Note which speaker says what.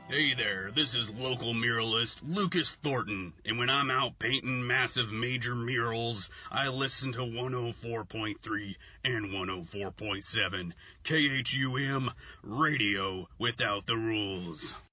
Speaker 1: Hey there, this is local muralist Lucas Thornton, and when I'm out painting massive major murals, I listen to 104.3 and 104.7 KHUM Radio Without the Rules.